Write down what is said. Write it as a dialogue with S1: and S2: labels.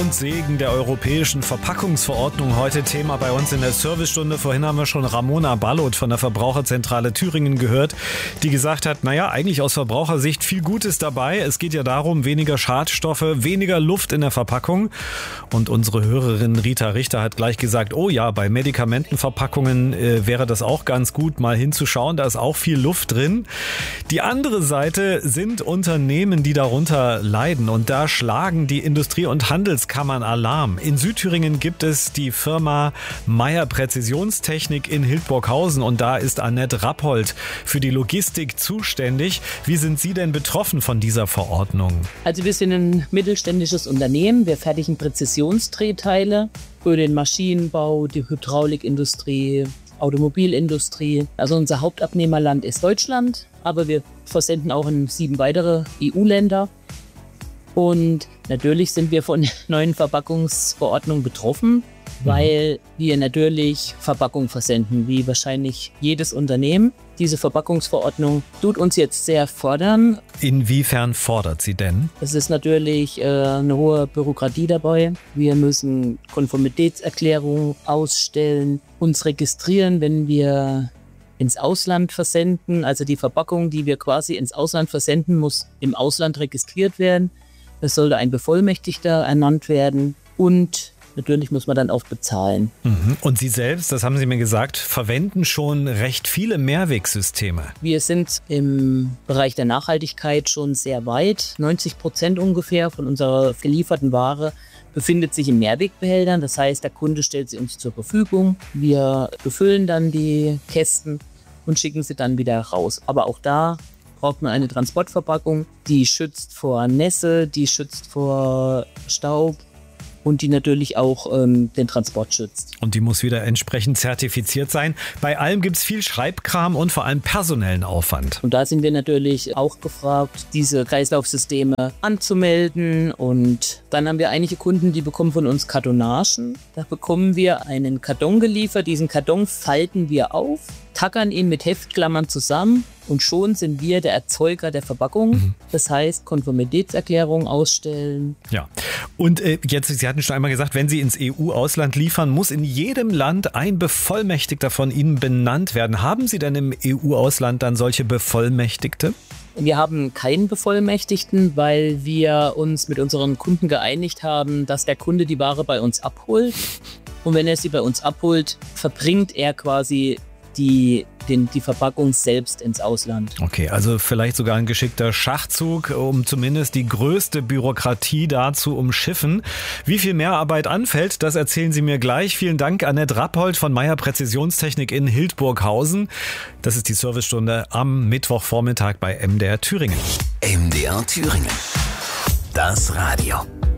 S1: Und Segen der europäischen Verpackungsverordnung heute Thema bei uns in der Servicestunde. Vorhin haben wir schon Ramona Ballot von der Verbraucherzentrale Thüringen gehört, die gesagt hat, eigentlich aus Verbrauchersicht viel Gutes dabei. Es geht ja darum, weniger Schadstoffe, weniger Luft in der Verpackung. Und unsere Hörerin Rita Richter hat gleich gesagt, oh ja, bei Medikamentenverpackungen wäre das auch ganz gut, mal hinzuschauen. Da ist auch viel Luft drin. Die andere Seite sind Unternehmen, die darunter leiden. Und da schlagen die Industrie- und Handelskammern Alarm. In Südthüringen gibt es die Firma Meyer Präzisionstechnik in Hildburghausen und da ist Annette Rappold für die Logistik zuständig. Wie sind Sie denn betroffen von dieser Verordnung?
S2: Also wir sind ein mittelständisches Unternehmen. Wir fertigen Präzisionsdrehteile für den Maschinenbau, die Hydraulikindustrie, Automobilindustrie. Also unser Hauptabnehmerland ist Deutschland, aber wir versenden auch in 7 weitere EU-Länder. Und natürlich sind wir von der neuen Verpackungsverordnung betroffen, weil wir natürlich Verpackung versenden, wie wahrscheinlich jedes Unternehmen. Diese Verpackungsverordnung tut uns jetzt sehr fordern.
S1: Inwiefern fordert sie denn?
S2: Es ist natürlich eine hohe Bürokratie dabei. Wir müssen Konformitätserklärungen ausstellen, uns registrieren, wenn wir ins Ausland versenden. Also die Verpackung, die wir quasi ins Ausland versenden, muss im Ausland registriert werden. Es sollte ein Bevollmächtigter ernannt werden und natürlich muss man dann auch bezahlen.
S1: Und Sie selbst, das haben Sie mir gesagt, verwenden schon recht viele Mehrwegsysteme.
S2: Wir sind im Bereich der Nachhaltigkeit schon sehr weit. 90% ungefähr von unserer gelieferten Ware befindet sich in Mehrwegbehältern. Das heißt, der Kunde stellt sie uns zur Verfügung. Wir befüllen dann die Kästen und schicken sie dann wieder raus. Aber auch da braucht man eine Transportverpackung, die schützt vor Nässe, die schützt vor Staub und die natürlich auch den Transport schützt.
S1: Und die muss wieder entsprechend zertifiziert sein. Bei allem gibt es viel Schreibkram und vor allem personellen Aufwand.
S2: Und da sind wir natürlich auch gefragt, diese Kreislaufsysteme anzumelden. Und dann haben wir einige Kunden, die bekommen von uns Kartonagen. Da bekommen wir einen Karton geliefert. Diesen Karton falten wir auf, tackern ihn mit Heftklammern zusammen und schon sind wir der Erzeuger der Verpackung. Das heißt, Konformitätserklärung ausstellen.
S1: Ja, und jetzt, Sie hatten schon einmal gesagt, wenn Sie ins EU-Ausland liefern, muss in jedem Land ein Bevollmächtigter von Ihnen benannt werden. Haben Sie denn im EU-Ausland dann solche Bevollmächtigte?
S2: Wir haben keinen Bevollmächtigten, weil wir uns mit unseren Kunden geeinigt haben, dass der Kunde die Ware bei uns abholt. Und wenn er sie bei uns abholt, verbringt er quasi die Verpackung selbst ins Ausland.
S1: Okay, also vielleicht sogar ein geschickter Schachzug, um zumindest die größte Bürokratie da zu umschiffen. Wie viel Mehrarbeit anfällt, das erzählen Sie mir gleich. Vielen Dank, Annette Rappold von Meyer Präzisionstechnik in Hildburghausen. Das ist die Servicestunde am Mittwochvormittag bei MDR Thüringen.
S3: MDR Thüringen. Das Radio.